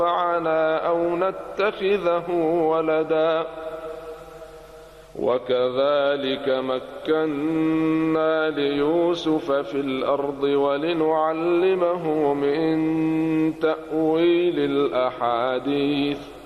معنا أو نتخذه ولدا وكذلك مكنا ليوسف في الأرض ولنعلمه من تأويل الأحاديث